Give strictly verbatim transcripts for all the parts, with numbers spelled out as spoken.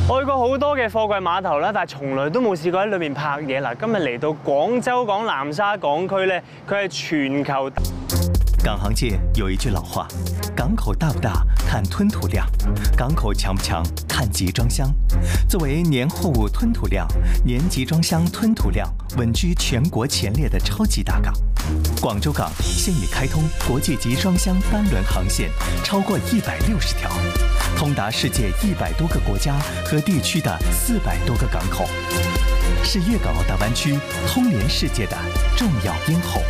我去過好多嘅貨櫃碼頭啦，但係從來都冇試過喺裏面拍嘢。嗱，今日嚟到廣州港南沙港區咧，佢係全球。 港行界有一句老话：港口大不大看吞吐量，港口强不强看集装箱。作为年货物吞吐量、年集装箱吞吐量稳居全国前列的超级大港，广州港现已开通国际集装箱单轮航线超过一百六十条，通达世界一百多个国家和地区的四百多个港口，是粤港澳大湾区通联世界的重要咽喉。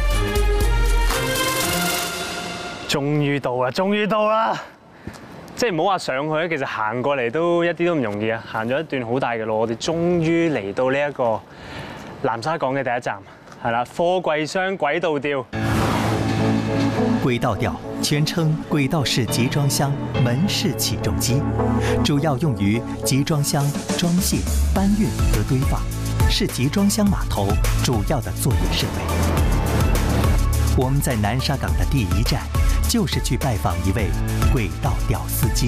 終於到啦！終於到啦！即係唔好話上去，其實行過嚟都一啲都唔容易啊！行咗一段好大嘅路，我哋終於嚟到呢一個南沙港嘅第一站，係啦，貨櫃箱軌道吊。 軌道吊全稱軌道式集裝箱門式起重機，主要用於集裝箱裝卸、搬運和堆放，是集裝箱碼頭主要的作業設備。我們在南沙港的第一站。 就是去拜訪一位軌道吊司機。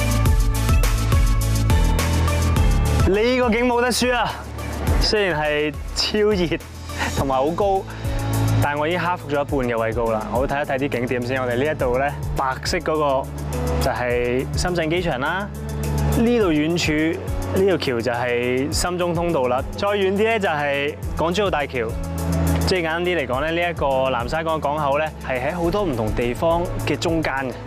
呢個景冇得輸啊！雖然係超熱同埋好高，但係我已經克服咗一半嘅畏高啦。我睇一睇啲景點先。我哋呢一度咧，白色嗰個就係深圳機場啦。呢度遠處呢條橋就係深中通道啦。再遠啲咧就係港珠澳大橋。 即係簡單啲嚟講咧，呢一個南沙港港口咧，係喺好多唔同地方嘅中間嘅。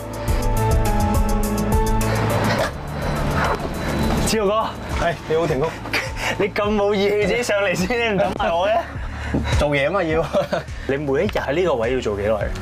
志豪哥， 係你好，霆哥， 你咁冇義氣自己上嚟先，你唔等埋我嘅？ 做嘢嘛要。 你每一日喺呢個位要做幾耐？